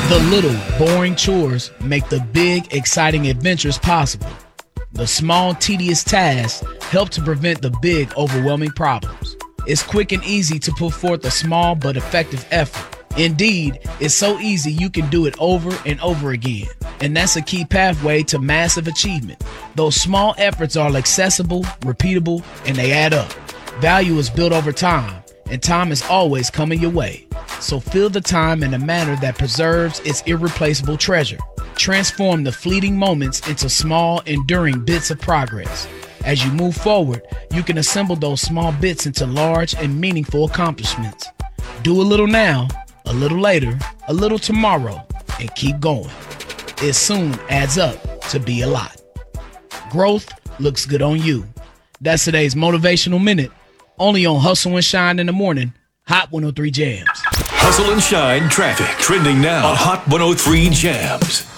The little, boring chores make the big, exciting adventures possible. The small, tedious tasks help to prevent the big, overwhelming problems. It's quick and easy to put forth a small but effective effort. Indeed, it's so easy you can do it over and over again. And that's a key pathway to massive achievement. Those small efforts are accessible, repeatable, and they add up. Value is built over time, and time is always coming your way. So fill the time in a manner that preserves its irreplaceable treasure. Transform the fleeting moments into small, enduring bits of progress. As you move forward, you can assemble those small bits into large and meaningful accomplishments. Do a little now, a little later, a little tomorrow, and keep going. It soon adds up to be a lot. Growth looks good on you. That's today's Motivational Minute, only on Hustle and Shine in the Morning, Hot 103 Jams. Hustle and Shine traffic trending now on Hot 103 Jams.